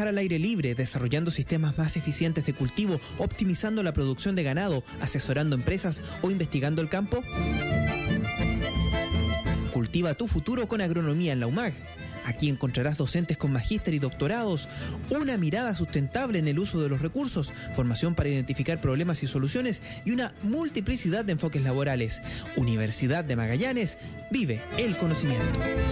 trabajar al aire libre, desarrollando sistemas más eficientes de cultivo, optimizando la producción de ganado, asesorando empresas o investigando el campo? Cultiva tu futuro con agronomía en la UMAG. Aquí encontrarás docentes con magíster y doctorados, una mirada sustentable en el uso de los recursos, formación para identificar problemas y soluciones y una multiplicidad de enfoques laborales. Universidad de Magallanes, vive el conocimiento.